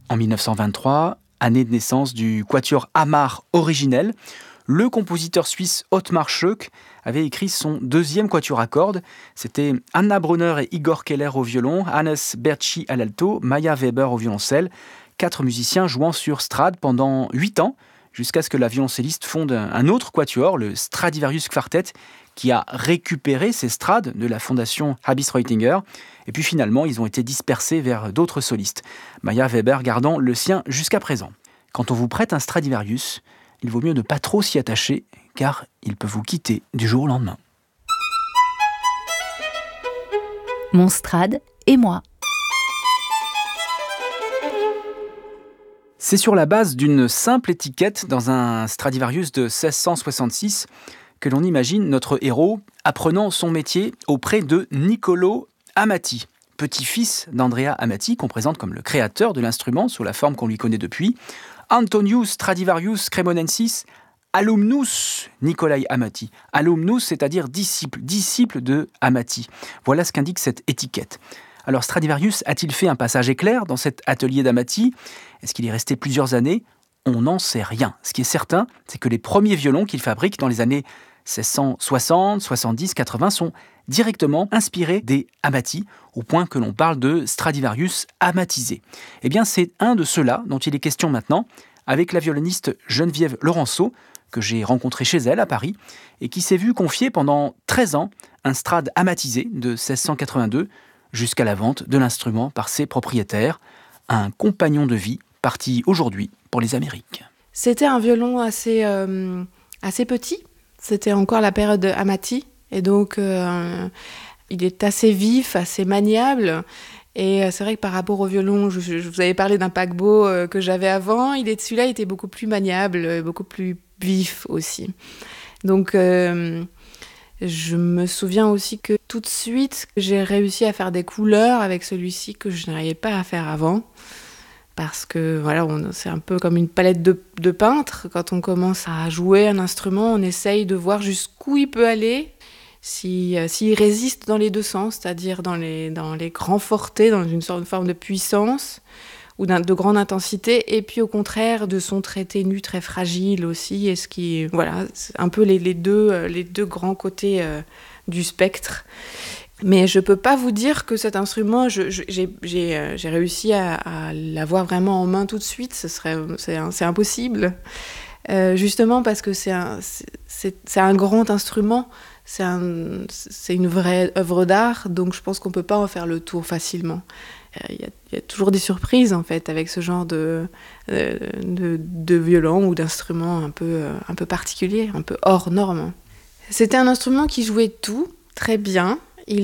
En 1923, année de naissance du quatuor Hamar originel, le compositeur suisse Ottmar Schoeck avait écrit son deuxième quatuor à cordes. C'était Anna Brunner et Igor Keller au violon, Hannes Bertschi à l'alto, Maya Weber au violoncelle. 4 musiciens jouant sur Strad pendant 8 ans, jusqu'à ce que la violoncelliste fonde un autre quatuor, le Stradivarius Quartet, qui a récupéré ces Strad de la fondation Habis Reutinger. Et puis finalement, ils ont été dispersés vers d'autres solistes, Maya Weber gardant le sien jusqu'à présent. Quand on vous prête un Stradivarius, il vaut mieux ne pas trop s'y attacher, car il peut vous quitter du jour au lendemain. Mon Strad et moi. C'est sur la base d'une simple étiquette dans un Stradivarius de 1666 que l'on imagine notre héros apprenant son métier auprès de Niccolò Amati, petit-fils d'Andrea Amati, qu'on présente comme le créateur de l'instrument sous la forme qu'on lui connaît depuis, Antonius Stradivarius Cremonensis, alumnus Nicolae Amati. Alumnus, c'est-à-dire disciple de Amati. Voilà ce qu'indique cette étiquette. Alors Stradivarius a-t-il fait un passage éclair dans cet atelier d'Amati ? Est-ce qu'il est resté plusieurs années ? On n'en sait rien. Ce qui est certain, c'est que les premiers violons qu'il fabrique dans les années 1660, 70, 80 sont directement inspirés des Amati, au point que l'on parle de Stradivarius amatisé. Eh bien, c'est un de ceux-là dont il est question maintenant, avec la violoniste Geneviève Laurenceau, que j'ai rencontrée chez elle à Paris, et qui s'est vue confier pendant 13 ans un Strad amatisé de 1682, jusqu'à la vente de l'instrument par ses propriétaires, un compagnon de vie parti aujourd'hui pour les Amériques. C'était un violon assez petit, c'était encore la période Amati, et donc il est assez vif, assez maniable, et c'est vrai que par rapport au violon, je vous avais parlé d'un paquebot que j'avais avant, celui-là était beaucoup plus maniable, beaucoup plus vif aussi. Donc je me souviens aussi que tout de suite, j'ai réussi à faire des couleurs avec celui-ci que je n'arrivais pas à faire avant. Parce que voilà, c'est un peu comme une palette de peintre. Quand on commence à jouer un instrument, on essaye de voir jusqu'où il peut aller, s'il résiste dans les deux sens, c'est-à-dire dans les grands fortés, dans une sorte de forme de puissance ou de grande intensité, et puis au contraire de son très ténu, très fragile aussi, et voilà, c'est un peu les deux grands côtés du spectre. Mais je peux pas vous dire que cet instrument, j'ai réussi à l'avoir vraiment en main tout de suite, c'est impossible. Justement parce que c'est un grand instrument, c'est une vraie œuvre d'art, donc je pense qu'on peut pas en faire le tour facilement. Il y a toujours des surprises en fait avec ce genre de violon ou d'instrument un peu particulier, un peu hors norme. C'était un instrument qui jouait tout très bien.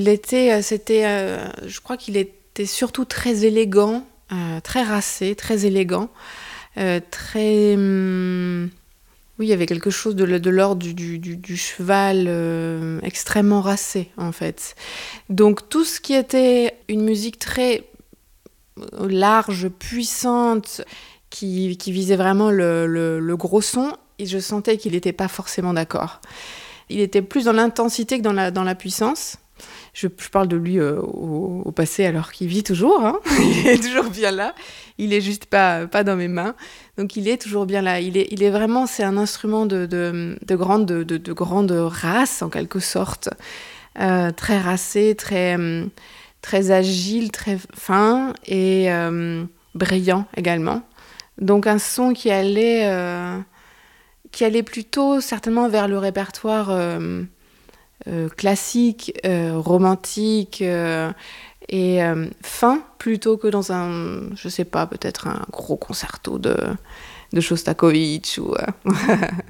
Je crois qu'il était surtout très élégant, très racé, très élégant, très. Oui, il y avait quelque chose de l'ordre du cheval extrêmement racé en fait. Donc tout ce qui était une musique très large, puissante, qui visait vraiment le gros son, et je sentais qu'il n'était pas forcément d'accord. Il était plus dans l'intensité que dans la puissance. Je parle de lui au passé alors qu'il vit toujours, hein. Il est toujours bien là, il est juste pas dans mes mains, donc il est toujours bien là. Il est vraiment, c'est un instrument de grande race en quelque sorte, très racé, très agile, très fin et brillant également. Donc un son qui allait plutôt certainement vers le répertoire classique, romantique et fin, plutôt que dans je sais pas, peut-être un gros concerto de Shostakovich ou